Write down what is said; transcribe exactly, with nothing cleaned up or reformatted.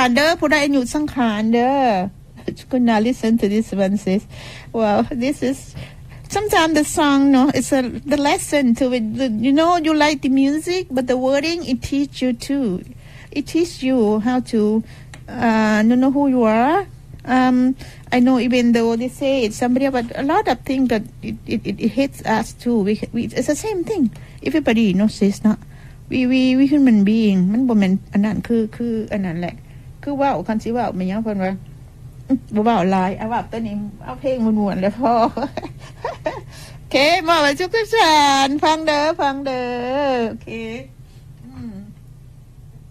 ารเด้อผู้ใดอายุสังขารเด้อ Could not listen to this one sis well this is sometimes the song no it's a the lesson to it you know you like the music but the wording it teach you too it teach you how to uh you know who you are um I know even though they say it's somebody but a lot of things that it it, it, it hits us too we, we it's the same thing everybody knows this เนาะ we we we human being มันบ่แม่นอันนั้นคือคืออันนั้นแหละคือว่าคันสิว่ามันยังเพิ่นว่าบ่เว้าหลายเอาว่าตัวนี้เอาเพลงม่วนๆแล้วพอโอเคมาไว้จุกๆฟังเด้อฟังเด้อโอเค